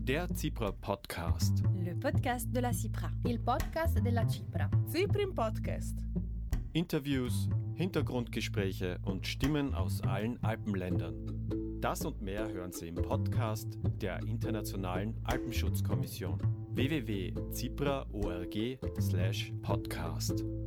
Der CIPRA Podcast. Le podcast de la CIPRA. Il podcast della CIPRA. CIPRIN Podcast. Interviews, Hintergrundgespräche und Stimmen aus allen Alpenländern. Das und mehr hören Sie im Podcast der Internationalen Alpenschutzkommission. www.cipra.org/podcast